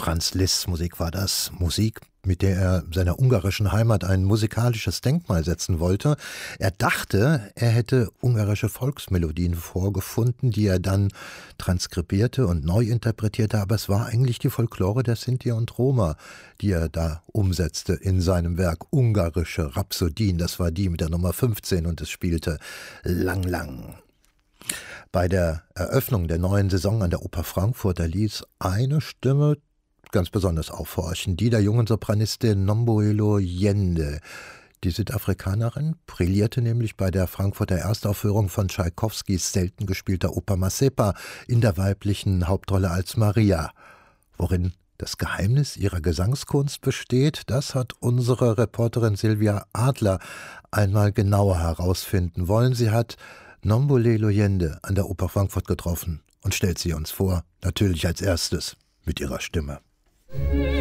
Franz Liszt Musik war das. Musik, mit der er seiner ungarischen Heimat ein musikalisches Denkmal setzen wollte. Er dachte, er hätte ungarische Volksmelodien vorgefunden, die er dann transkribierte und neu interpretierte, aber es war eigentlich die Folklore der Sinti und Roma, die er da umsetzte in seinem Werk Ungarische Rhapsodien. Das war die mit der Nummer 15 und es spielte Lang Lang. Bei der Eröffnung der neuen Saison an der Oper Frankfurt, da ließ eine Stimme ganz besonders aufhorchen, die der jungen Sopranistin Nomboelo Yende. Die Südafrikanerin brillierte nämlich bei der Frankfurter Erstaufführung von Tschaikowskis selten gespielter Oper Mazeppa in der weiblichen Hauptrolle als Maria. Worin das Geheimnis ihrer Gesangskunst besteht, das hat unsere Reporterin Silvia Adler einmal genauer herausfinden wollen. Sie hat Nomboelo Yende an der Oper Frankfurt getroffen und stellt sie uns vor, natürlich als erstes mit ihrer Stimme.